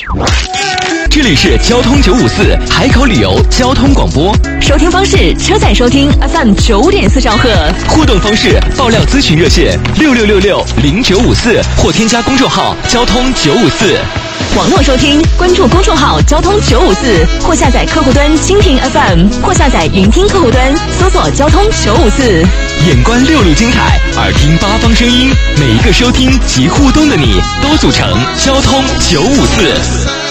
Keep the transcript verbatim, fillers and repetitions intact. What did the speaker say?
这里是交通九五四海口旅游交通广播， 收听方式：车载收听 F M 九点四兆赫， 互动方式：爆料咨询热线六六六六零九五四或添加公众号交通九五四。 网络收听，关注公众号交通九五四或下载客户端蜻蜓 F M 或下载云听客户端搜索交通九五四。 眼观六路精彩，耳听八方声音，每一个收听及互动的你，都组成交通九五四。